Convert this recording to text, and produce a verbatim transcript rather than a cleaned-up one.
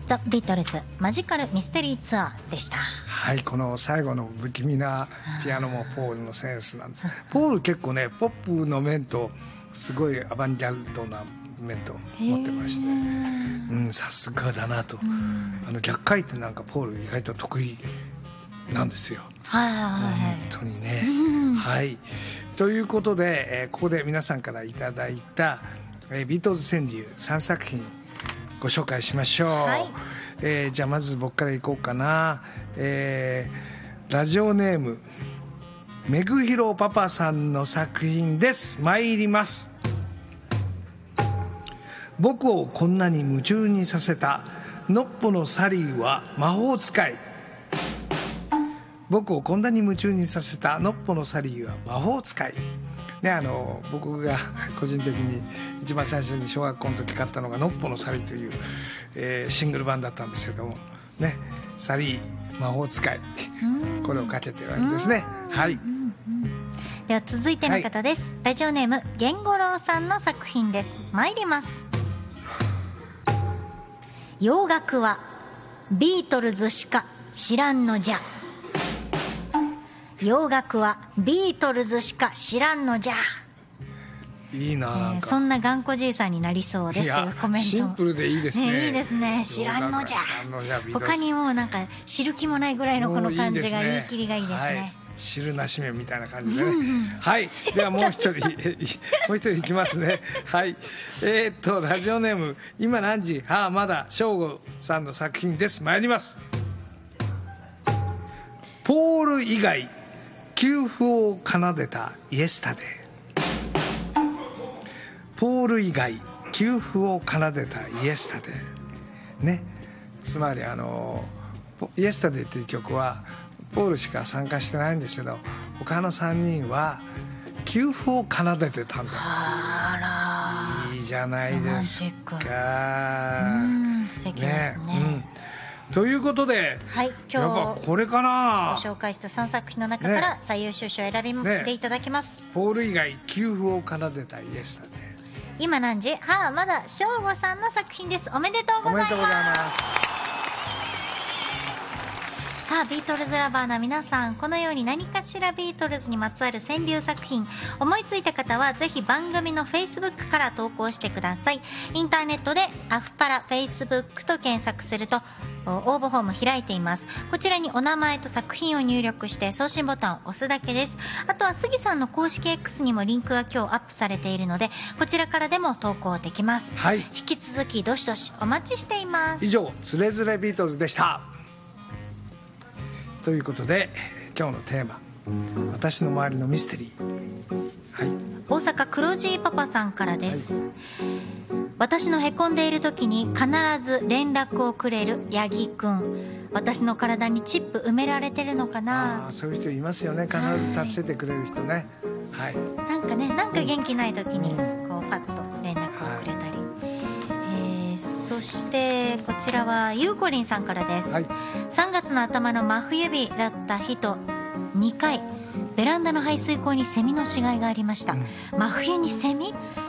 ザ・ビートルズマジカルミステリーツアーでした。 はい、この最後の不気味なピアノもポールのセンスなんです。ポール結構ねポップの面とすごいアバンギャルドな面と持ってまして、うん、さすがだなと。あの逆回転なんかポール意外と得意なんですよ。 はいはいはい、 本当にね、はい。ということで、えー、ここで皆さんからいただいた、えー、ビートルズ川柳さんさく品ご紹介しましょう。はい、えー、じゃあまず僕からいこうかな。えー、ラジオネームめぐひろパパさんの作品です。参ります。僕をこんなに夢中にさせたノッポのサリーは魔法使い。僕をこんなに夢中にさせたノッポのサリーは魔法使い、ね、あの僕が個人的に一番最初に小学校の時買ったのがノッポのサリーという、えー、シングル版だったんですけどもね、サリー魔法使いこれをかけてるわけですね。はい、 では続いての方です。はい、ラジオネーム源五郎さんの作品です。参ります。洋楽はビートルズしか知らんのじゃ。洋楽はビートルズしか知らんのじゃ。 いいな、なんか、 えー、そんな頑固じいさんになりそうですというコメント。 シンプルでいいですね。 ね、いいですね。知らんのじゃ。他にもなんか知る気もないぐらいのこの感じが言い切りがいいですね。はい、 知るなしめみたいな感じでね。はい、ではもう一人もう一人いきますね。はい、えー、っとラジオネーム今何時、はあまだ正吾さんの作品です。参ります。ポール以外給付を奏でたイエスタデー。ポール以外給付を奏でたイエスタデーね、つまりあのイエスタデーっていう曲はポールしか参加してないんですけど、他のさんにんは給付を奏でてたんだ。 あら、 いいじゃないですか。 うん、素敵ですね。ね、 うん、ということで、 はい、今日これかな、 ご紹介したさんさく品の中から最優秀賞を選びでいただきます。 ね、ポール以外給付を奏でたイエスタデー。 今何時、はあまだ正吾さんの作品です。おめでとうございます。 おめでとうございます。 さあビートルズラバーな皆さん、このように何かしらビートルズにまつわる川柳作品思いついた方はぜひ番組の Facebook から投稿してください。インターネットでアフパラ Facebook と検索すると応募フォーム開いています。こちらにお名前と作品を入力して送信ボタンを押すだけです。あとは杉さんの公式 X にもリンクが今日アップされているので、こちらからでも投稿できます。はい、引き続きどしどしお待ちしています。 以上つれづれビートルズでした。ということで今日のテーマ、私の周りのミステリー。はい、 大阪黒字パパさんからです。はい、私のへこんでいる時に必ず連絡をくれるヤギくん。私の体にチップ埋められてるのかな。 あ、そういう人いますよね。必ず助けてくれる人ね。はい、 なんかね、なんか元気ない時にこうファッと連絡をくれたり、はい、えー、そしてこちらはゆうこりんさんからです。はい、さんがつの頭の真冬日だった日とにかいベランダの排水溝にセミの死骸がありました。うん、真冬にセミ